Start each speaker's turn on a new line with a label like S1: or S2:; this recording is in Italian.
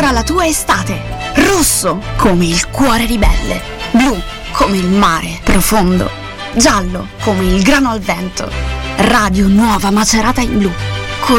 S1: sarà la tua estate. Rosso come il cuore ribelle, blu come il mare profondo, giallo come il grano al vento. Radio Nuova Macerata in Blu.